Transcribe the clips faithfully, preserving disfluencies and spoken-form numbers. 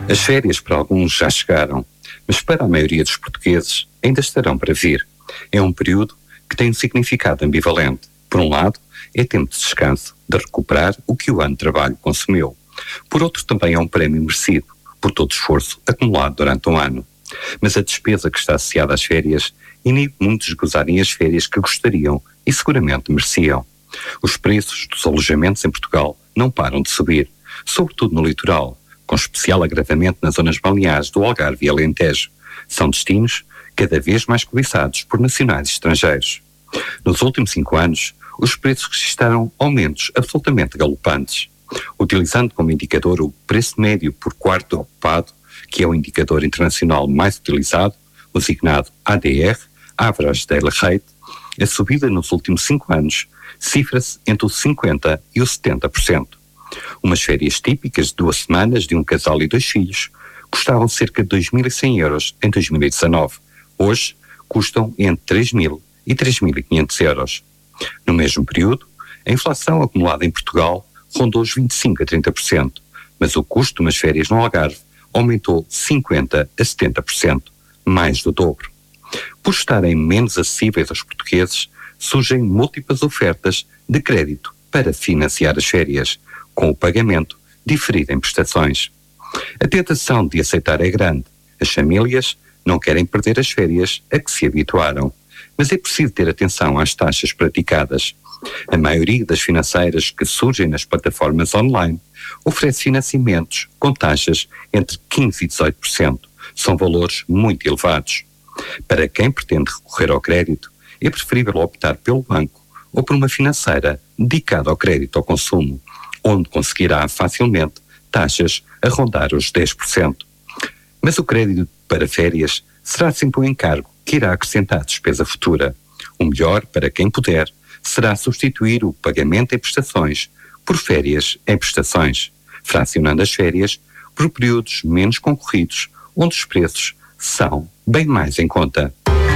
As férias para alguns já chegaram, mas para a maioria dos portugueses ainda estarão para vir. É um período que tem um significado ambivalente. Por um lado, é tempo de descanso, de recuperar o que o ano de trabalho consumiu. Por outro, também é um prémio merecido, por todo o esforço acumulado durante um ano. Mas a despesa que está associada às férias inibe muitos de gozarem as férias que gostariam e seguramente mereciam. Os preços dos alojamentos em Portugal não param de subir, sobretudo no litoral, com especial agravamento nas zonas balneares do Algarve e Alentejo. São destinos cada vez mais cobiçados por nacionais e estrangeiros. Nos últimos cinco anos, os preços registraram aumentos absolutamente galopantes. Utilizando como indicador o preço médio por quarto ocupado, que é o indicador internacional mais utilizado, o designado A D R, Average Daily Rate, a subida nos últimos cinco anos cifra-se entre os cinquenta por cento e os setenta por cento. Umas férias típicas de duas semanas de um casal e dois filhos custavam cerca de dois mil e cem euros em dois mil e dezanove. Hoje custam entre três mil e três mil e quinhentos euros. No mesmo período, a inflação acumulada em Portugal rondou os vinte e cinco a trinta por cento, mas o custo de umas férias no Algarve aumentou cinquenta a setenta por cento, mais do dobro. Por estarem menos acessíveis aos portugueses, surgem múltiplas ofertas de crédito para financiar as férias, com o pagamento diferido em prestações. A tentação de aceitar é grande. As famílias não querem perder as férias a que se habituaram, mas é preciso ter atenção às taxas praticadas. A maioria das financeiras que surgem nas plataformas online oferece financiamentos com taxas entre quinze e dezoito por cento. São valores muito elevados. Para quem pretende recorrer ao crédito, é preferível optar pelo banco ou por uma financeira dedicada ao crédito ao consumo, onde conseguirá facilmente taxas a rondar os dez por cento. Mas o crédito para férias será sempre um encargo que irá acrescentar despesa futura. O melhor, para quem puder, será substituir o pagamento em prestações por férias em prestações, fracionando as férias por períodos menos concorridos, onde os preços são bem mais em conta.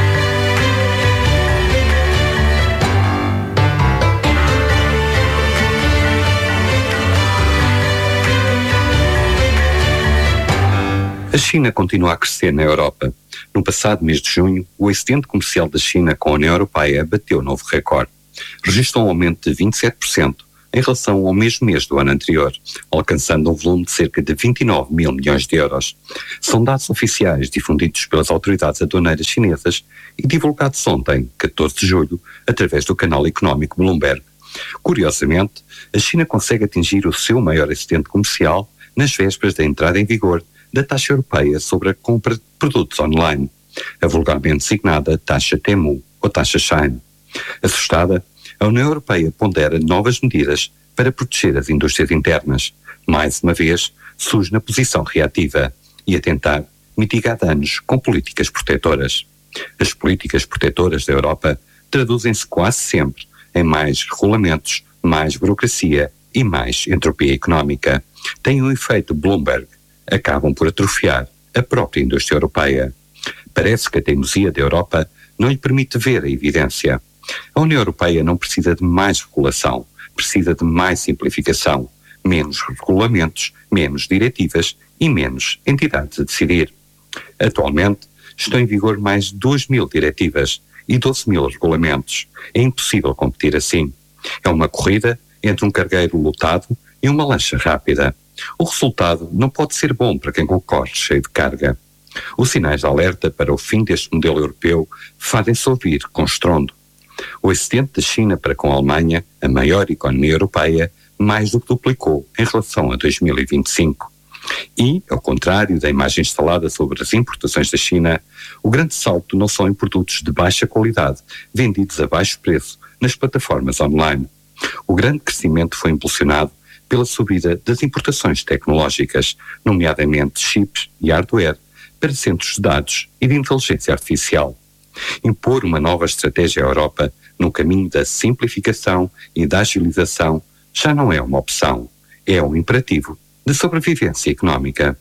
A China continua a crescer na Europa. No passado mês de junho, o excedente comercial da China com a União Europeia bateu novo recorde. Registrou um aumento de vinte e sete por cento em relação ao mesmo mês do ano anterior, alcançando um volume de cerca de vinte e nove mil milhões de euros. São dados oficiais difundidos pelas autoridades aduaneiras chinesas e divulgados ontem, catorze de julho, através do canal económico Bloomberg. Curiosamente, a China consegue atingir o seu maior excedente comercial nas vésperas da entrada em vigor da taxa europeia sobre a compra de produtos online, a vulgarmente designada taxa Temu ou taxa Shein. Assustada, a União Europeia pondera novas medidas para proteger as indústrias internas. Mais uma vez, surge na posição reativa e a tentar mitigar danos com políticas protetoras. As políticas protetoras da Europa traduzem-se quase sempre em mais regulamentos, mais burocracia e mais entropia económica. Têm um efeito Bloomberg. Acabam por atrofiar a própria indústria europeia. Parece que a teimosia da Europa não lhe permite ver a evidência. A União Europeia não precisa de mais regulação, precisa de mais simplificação, menos regulamentos, menos diretivas e menos entidades a decidir. Atualmente, estão em vigor mais de duas mil diretivas e doze mil regulamentos. É impossível competir assim. É uma corrida entre um cargueiro lotado e uma lancha rápida. O resultado não pode ser bom para quem concorre cheio de carga. Os sinais de alerta para o fim deste modelo europeu fazem-se ouvir com estrondo. O excedente da China para com a Alemanha, a maior economia europeia, mais do que duplicou em relação a dois mil e vinte e cinco. E, ao contrário da imagem instalada sobre as importações da China, o grande salto não são em produtos de baixa qualidade, vendidos a baixo preço nas plataformas online. O grande crescimento foi impulsionado pela subida das importações tecnológicas, nomeadamente chips e hardware, para centros de dados e de inteligência artificial. Impor uma nova estratégia à Europa no caminho da simplificação e da agilização já não é uma opção, é um imperativo de sobrevivência económica.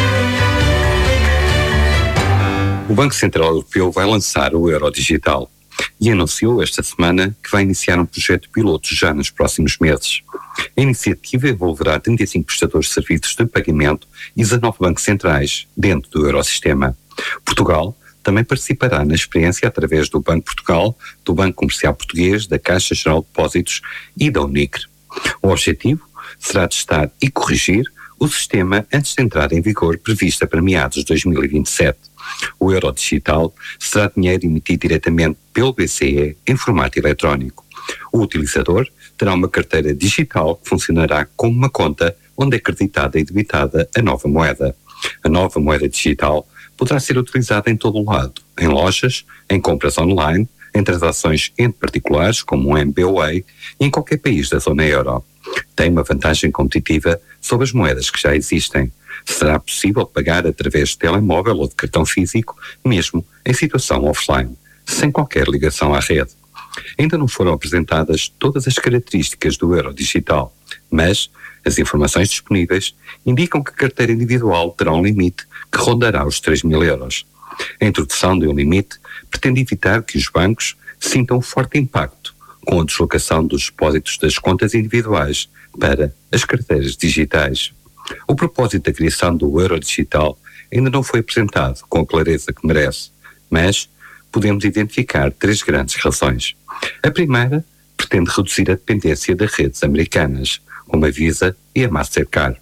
O Banco Central Europeu vai lançar o euro digital. e anunciou esta semana que vai iniciar um projeto piloto já nos próximos meses. A iniciativa envolverá trinta e cinco prestadores de serviços de pagamento e dezanove bancos centrais dentro do Eurosistema. Portugal também participará na experiência através do Banco Portugal, do Banco Comercial Português, da Caixa Geral de Depósitos e da Unicre. O objetivo será testar e corrigir o sistema antes de entrar em vigor prevista para meados de dois mil e vinte e sete. O euro digital será dinheiro emitido diretamente pelo B C E em formato eletrónico. O utilizador terá uma carteira digital que funcionará como uma conta onde é creditada e debitada a nova moeda. A nova moeda digital poderá ser utilizada em todo o lado, em lojas, em compras online, em transações entre particulares, como o M B W A, e em qualquer país da zona euro. Tem uma vantagem competitiva sobre as moedas que já existem. Será possível pagar através de telemóvel ou de cartão físico, mesmo em situação offline, sem qualquer ligação à rede. Ainda não foram apresentadas todas as características do euro digital, mas as informações disponíveis indicam que a carteira individual terá um limite que rondará os três mil euros. A introdução de um limite pretende evitar que os bancos sintam um forte impacto com a deslocação dos depósitos das contas individuais para as carteiras digitais. O propósito da criação do euro digital ainda não foi apresentado com a clareza que merece, mas podemos identificar três grandes razões. A primeira pretende reduzir a dependência das redes americanas, como a Visa e a Mastercard.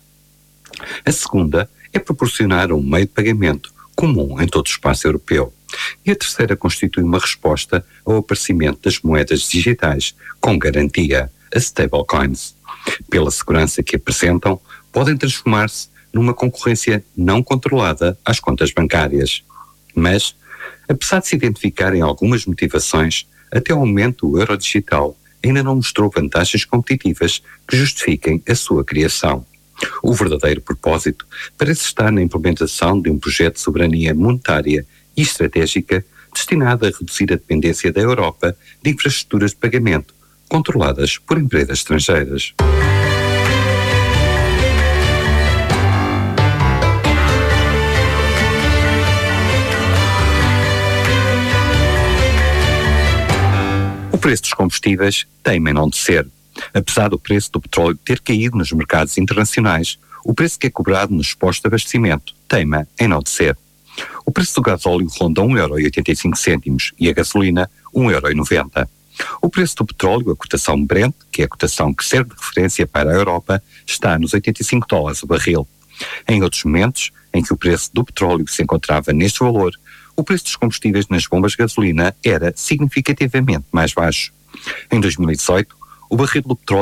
A segunda é proporcionar um meio de pagamento comum em todo o espaço europeu. E a terceira constitui uma resposta ao aparecimento das moedas digitais com garantia, as stablecoins. Pela segurança que apresentam, podem transformar-se numa concorrência não controlada às contas bancárias. Mas, apesar de se identificarem algumas motivações, até ao momento o euro digital ainda não mostrou vantagens competitivas que justifiquem a sua criação. O verdadeiro propósito parece estar na implementação de um projeto de soberania monetária e estratégica destinado a reduzir a dependência da Europa de infraestruturas de pagamento controladas por empresas estrangeiras. O preço dos combustíveis teima em não descer. Apesar do preço do petróleo ter caído nos mercados internacionais, o preço que é cobrado nos postos de abastecimento teima em não descer. O preço do gasóleo ronda um euro e oitenta e cinco cêntimos e a gasolina um euro e noventa. O preço do petróleo, a cotação Brent, que é a cotação que serve de referência para a Europa, está nos oitenta e cinco dólares o barril. Em outros momentos, em que o preço do petróleo se encontrava neste valor, o preço dos combustíveis nas bombas de gasolina era significativamente mais baixo. Em dois mil e dezoito, o barril do petróleo